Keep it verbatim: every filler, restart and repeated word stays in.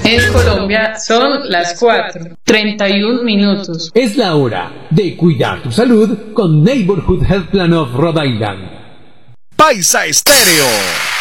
En Colombia son las cuatro, treinta y un minutos. Es la hora de cuidar tu salud con Neighborhood Health Plan of Rhode Island. Paisa Estéreo.